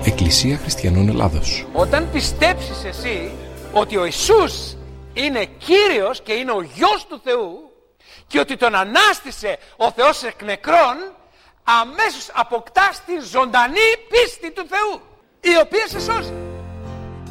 Εκκλησία Χριστιανών Ελλάδος. Όταν πιστέψεις εσύ ότι ο Ιησούς είναι Κύριος και είναι ο Υιός του Θεού και ότι τον ανάστησε ο Θεός εκ νεκρών, αμέσως αποκτάς τη ζωντανή πίστη του Θεού, η οποία σε σώζει.